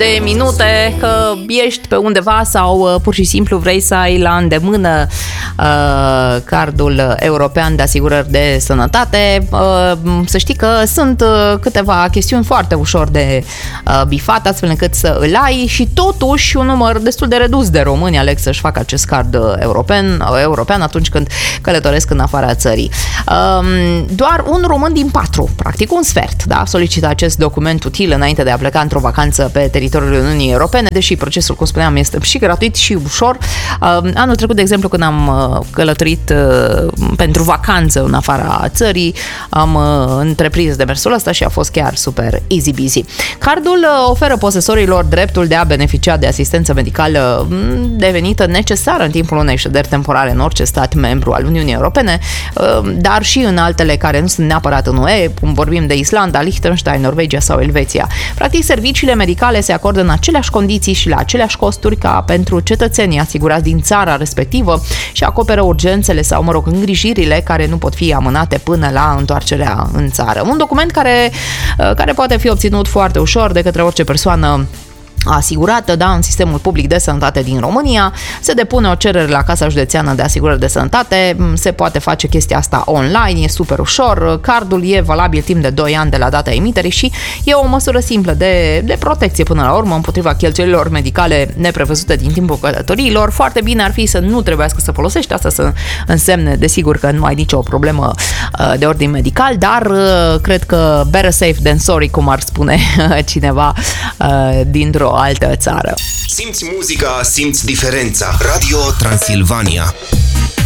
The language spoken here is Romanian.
de minute că ești pe undeva sau pur și simplu vrei să ai la îndemână cardul european de asigurări de sănătate, să știi că sunt câteva chestiuni foarte ușor de bifat, astfel încât să îl ai și totuși un număr destul de redus de români aleg să-și facă acest card european atunci când călătoresc în afara țării. Doar un român din 4, practic un sfert, da, solicită acest document util înainte de a pleca într-o vacanță pe teritoriul Uniunii Europene, deși procesul, cum spuneam, este și gratuit și ușor. Anul trecut, de exemplu, când am călătorit pentru vacanță în afara țării, am întreprins demersul ăsta și a fost chiar super easy busy. Cardul oferă posesorilor dreptul de a beneficia de asistență medicală devenită necesară în timpul unei șederi temporare în orice stat membru al Uniunii Europene, dar și în altele care nu sunt neapărat în UE, cum vorbim de Islanda, Liechtenstein, Norvegia sau Elveția. Practic, serviciile medicale se acordă în aceleași condiții și la aceleași costuri ca pentru cetățenii asigurați din țara respectivă și acoperă urgențele sau, îngrijirile care nu pot fi amânate până la întoarcerea în țară. Un document care poate fi obținut foarte ușor de către orice persoană asigurată, da, în sistemul public de sănătate din România. Se depune o cerere la Casa Județeană de Asigurări de Sănătate, se poate face chestia asta online, e super ușor, cardul e valabil timp de 2 ani de la data emiterii și e o măsură simplă de protecție până la urmă împotriva cheltuielilor medicale neprevăzute din timpul călătoriilor. Foarte bine ar fi să nu trebuiască să folosești asta, să însemne desigur că nu ai nicio problemă de ordin medical, dar cred că better safe than sorry, cum ar spune cineva dintr-o altă țară. Simți muzica, simți diferența. Radio Transilvania.